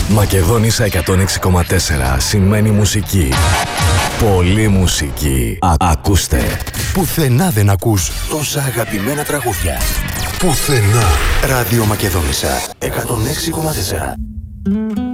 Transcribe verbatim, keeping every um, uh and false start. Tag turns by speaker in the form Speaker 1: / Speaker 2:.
Speaker 1: Μακεδόνισσα εκατόν έξι κόμμα τέσσερα σημαίνει μουσική. Πολύ μουσική. Α, ακούστε.
Speaker 2: Πουθενά δεν ακούς τόσα αγαπημένα τραγούδια. Πουθενά. Ράδιο Μακεδόνισσα εκατόν έξι κόμμα τέσσερα.